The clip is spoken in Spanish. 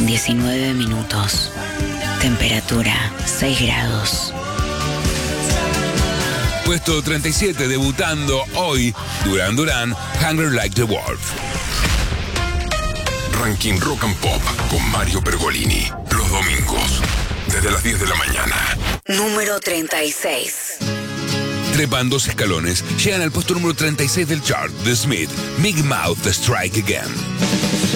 19 minutos. Temperatura 6 grados. Puesto 37, debutando hoy, Duran Duran, Hunger Like the Wolf. Ranking Rock and Pop con Mario Pergolini. Los domingos, desde las 10 de la mañana. Número 36. Trepan 2 escalones, llegan al puesto número 36 del chart, The Smith, Big Mouth Strike Again.